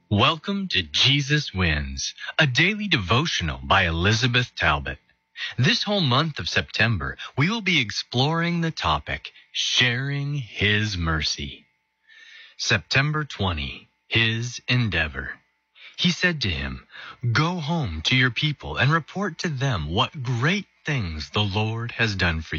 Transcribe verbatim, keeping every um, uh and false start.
Welcome to Jesus Wins, a daily devotional by Elizabeth Talbot. This whole month of September, we will be exploring the topic, Sharing His Mercy. September twentieth, His Endeavor. He said to him, "Go home to your people and report to them what great things the Lord has done for you."